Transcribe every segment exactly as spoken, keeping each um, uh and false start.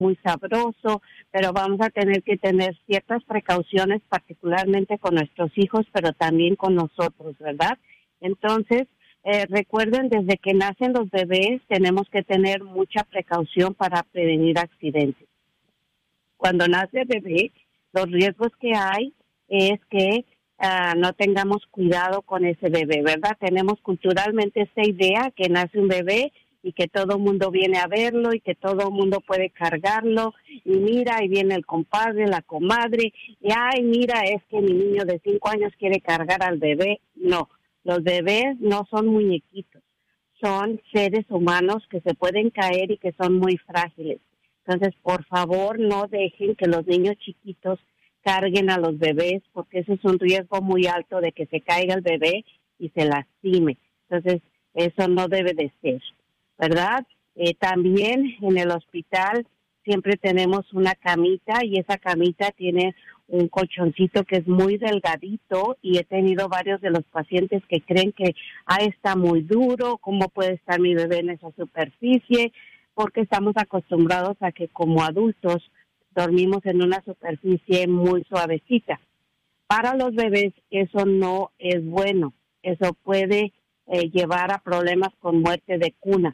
muy sabroso, pero vamos a tener que tener ciertas precauciones, particularmente con nuestros hijos, pero también con nosotros, ¿verdad? Entonces, eh, recuerden, desde que nacen los bebés, tenemos que tener mucha precaución para prevenir accidentes. Cuando nace el bebé, los riesgos que hay es que uh, no tengamos cuidado con ese bebé, ¿verdad? Tenemos culturalmente esta idea que nace un bebé y que todo el mundo viene a verlo y que todo el mundo puede cargarlo, y mira, ahí viene el compadre, la comadre, y ay, mira, es que mi niño de cinco años quiere cargar al bebé. No, los bebés no son muñequitos, son seres humanos que se pueden caer y que son muy frágiles. Entonces, por favor, no dejen que los niños chiquitos carguen a los bebés, porque ese es un riesgo muy alto de que se caiga el bebé y se lastime. Entonces, eso no debe de ser, ¿verdad? Eh, también en el hospital siempre tenemos una camita, y esa camita tiene un colchoncito que es muy delgadito, y he tenido varios de los pacientes que creen que ah, está muy duro, ¿cómo puede estar mi bebé en esa superficie? Porque estamos acostumbrados a que como adultos dormimos en una superficie muy suavecita. Para los bebés eso no es bueno, eso puede eh, llevar a problemas con muerte de cuna.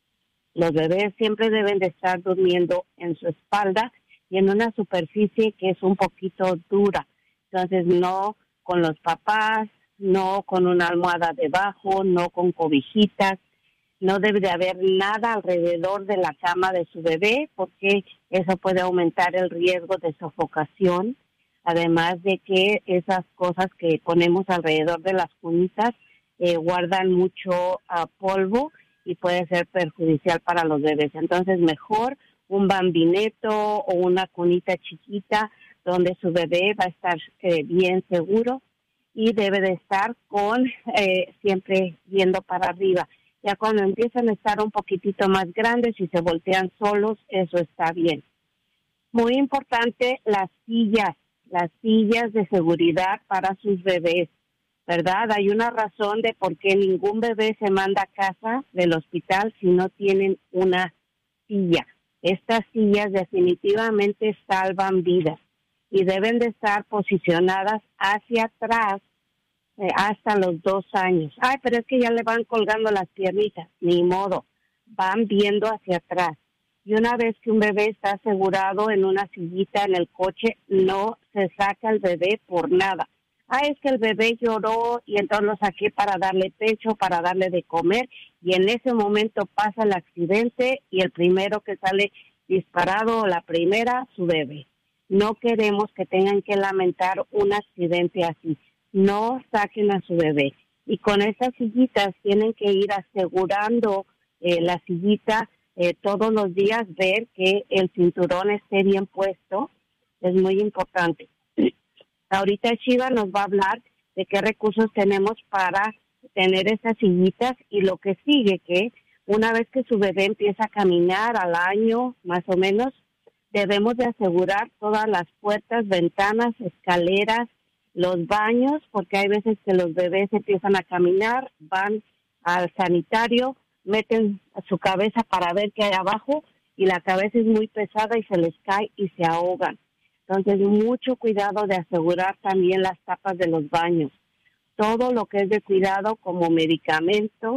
Los bebés siempre deben de estar durmiendo en su espalda y en una superficie que es un poquito dura. Entonces, no con los papás, no con una almohada debajo, no con cobijitas. No debe de haber nada alrededor de la cama de su bebé, porque eso puede aumentar el riesgo de sofocación. Además de que esas cosas que ponemos alrededor de las cunitas eh, guardan mucho uh, polvo, y puede ser perjudicial para los bebés. Entonces, mejor un bambineto o una cunita chiquita donde su bebé va a estar eh, bien seguro, y debe de estar con eh, siempre viendo para arriba. Ya cuando empiezan a estar un poquitito más grandes y se voltean solos, eso está bien. Muy importante, las sillas, las sillas de seguridad para sus bebés, ¿verdad? Hay una razón de por qué ningún bebé se manda a casa del hospital si no tienen una silla. Estas sillas definitivamente salvan vidas y deben de estar posicionadas hacia atrás eh, hasta los dos años. Ay, pero es que ya le van colgando las piernitas. Ni modo, van viendo hacia atrás. Y una vez que un bebé está asegurado en una sillita en el coche, no se saca el bebé por nada. Ah, es que el bebé lloró y entonces lo saqué para darle pecho, para darle de comer, y en ese momento pasa el accidente y el primero que sale disparado, o la primera, su bebé. No queremos que tengan que lamentar un accidente así. No saquen a su bebé. Y con esas sillitas tienen que ir asegurando eh, la sillita eh, todos los días, ver que el cinturón esté bien puesto. Es muy importante. Ahorita Shiva nos va a hablar de qué recursos tenemos para tener esas sillitas, y lo que sigue, que una vez que su bebé empieza a caminar al año más o menos, debemos de asegurar todas las puertas, ventanas, escaleras, los baños, porque hay veces que los bebés empiezan a caminar, van al sanitario, meten su cabeza para ver qué hay abajo, y la cabeza es muy pesada y se les cae y se ahogan. Entonces, mucho cuidado de asegurar también las tapas de los baños. Todo lo que es de cuidado, como medicamentos,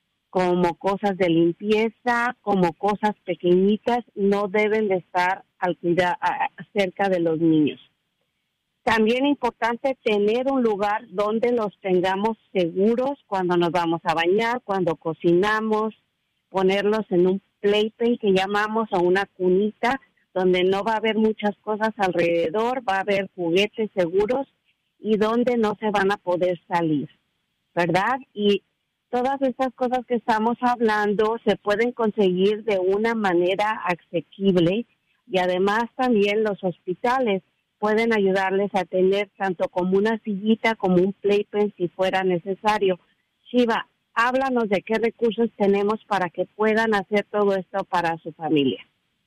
como cosas de limpieza, como cosas pequeñitas, no deben de estar al cuida- cerca de los niños. También es importante tener un lugar donde los tengamos seguros cuando nos vamos a bañar, cuando cocinamos, ponerlos en un playpen que llamamos, o una cunita, donde no va a haber muchas cosas alrededor, va a haber juguetes seguros y donde no se van a poder salir, ¿verdad? Y todas estas cosas que estamos hablando se pueden conseguir de una manera asequible, y además también los hospitales pueden ayudarles a tener tanto como una sillita como un playpen si fuera necesario. Shiva, háblanos de qué recursos tenemos para que puedan hacer todo esto para su familia.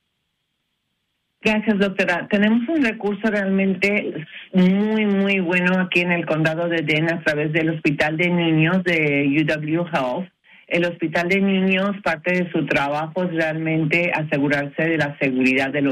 Gracias, doctora. Tenemos un recurso realmente muy, muy bueno aquí en el condado de Den a través del Hospital de Niños de U W Health. el Hospital de Niños, parte de su trabajo es realmente asegurarse de la seguridad de los